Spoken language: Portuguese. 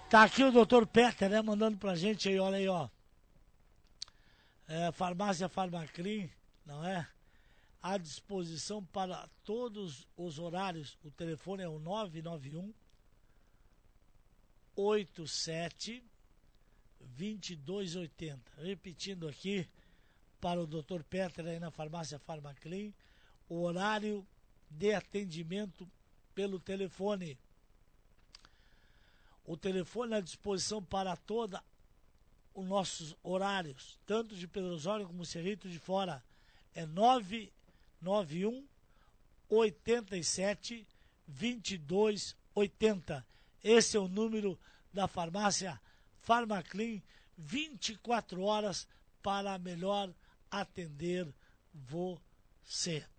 Tá aqui o Dr. Peter, né, mandando pra gente aí, olha aí, ó. Farmácia Farmaclean, não é? À disposição para todos os horários. O telefone é o 991 87 2280. Repetindo aqui para o Dr. Peter aí na Farmácia Farmaclean, o horário de atendimento pelo telefone. O telefone à disposição para todos os nossos horários, tanto de Pedro Osório como Cerrito de Fora, é 991 87 2280. Esse é o número da Farmácia Farmaclean, 24 horas para melhor atender você.